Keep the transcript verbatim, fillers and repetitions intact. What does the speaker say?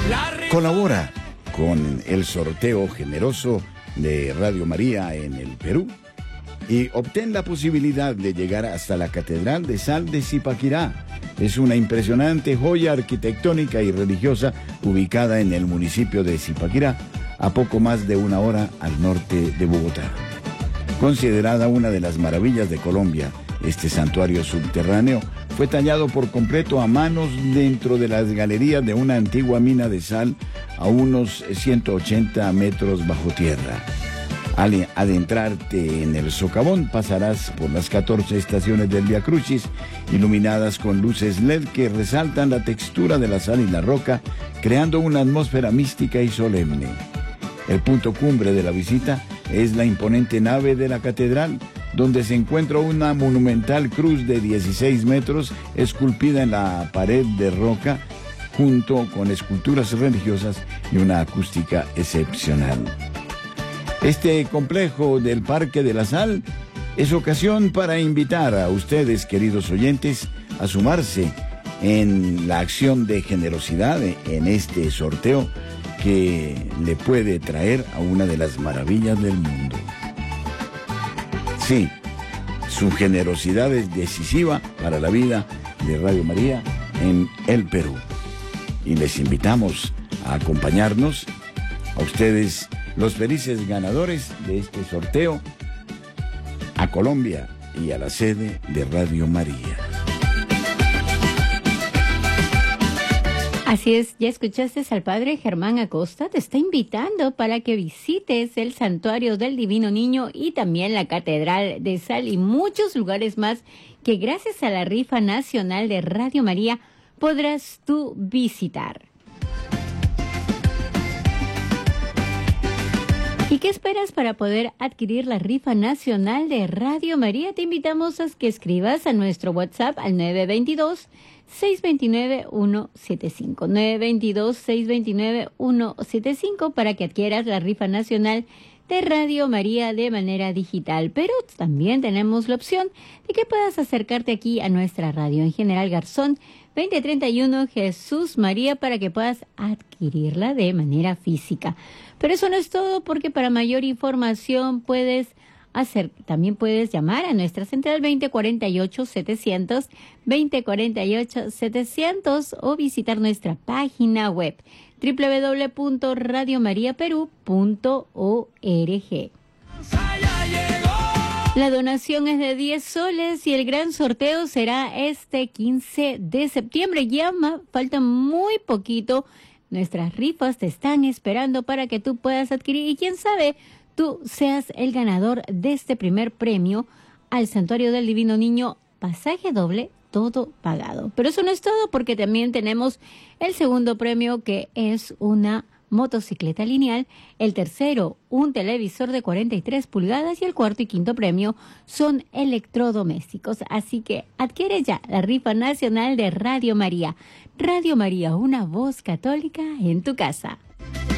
Colabora con el sorteo generoso de Radio María en el Perú y obtén la posibilidad de llegar hasta la Catedral de Sal de Zipaquirá. Es una impresionante joya arquitectónica y religiosa ubicada en el municipio de Zipaquirá, a poco más de una hora al norte de Bogotá. Considerada una de las maravillas de Colombia, este santuario subterráneo fue tallado por completo a manos dentro de las galerías de una antigua mina de sal a unos ciento ochenta metros bajo tierra. Al adentrarte en el socavón pasarás por las catorce estaciones del Vía Crucis, iluminadas con luces L E D que resaltan la textura de la sal y la roca, creando una atmósfera mística y solemne. El punto cumbre de la visita es la imponente nave de la catedral, donde se encuentra una monumental cruz de dieciséis metros esculpida en la pared de roca, junto con esculturas religiosas y una acústica excepcional. Este complejo del Parque de la Sal es ocasión para invitar a ustedes, queridos oyentes, a sumarse en la acción de generosidad en este sorteo que le puede traer a una de las maravillas del mundo. Sí, su generosidad es decisiva para la vida de Radio María en el Perú. Y les invitamos a acompañarnos, a ustedes, los felices ganadores de este sorteo, a Colombia y a la sede de Radio María. Así es, ya escuchaste al Padre Germán Acosta, te está invitando para que visites el Santuario del Divino Niño y también la Catedral de Sal y muchos lugares más que gracias a la rifa nacional de Radio María podrás tú visitar. ¿Y qué esperas para poder adquirir la rifa nacional de Radio María? Te invitamos a que escribas a nuestro WhatsApp al nueve dos dos, seis dos nueve, uno siete cinco, nueve dos dos, seis dos nueve, uno siete cinco para que adquieras la rifa nacional de Radio María de manera digital. Pero también tenemos la opción de que puedas acercarte aquí a nuestra radio en General Garzón veinte treinta y uno Jesús María para que puedas adquirirla de manera física. Pero eso no es todo, porque para mayor información puedes hacer, también puedes llamar a nuestra central veinte cuarenta y ocho setecientos, veinte cuarenta y ocho setecientos o visitar nuestra página web doble u doble u doble u punto radio maría perú punto org. La donación es de diez soles y el gran sorteo será este quince de septiembre. Llama, falta muy poquito. Nuestras rifas te están esperando para que tú puedas adquirir y quién sabe, tú seas el ganador de este primer premio al Santuario del Divino Niño, pasaje doble, todo pagado. Pero eso no es todo, porque también tenemos el segundo premio, que es una motocicleta lineal, el tercero un televisor de cuarenta y tres pulgadas y el cuarto y quinto premio son electrodomésticos. Así que adquiere ya la rifa nacional de Radio María. Radio María, una voz católica en tu casa.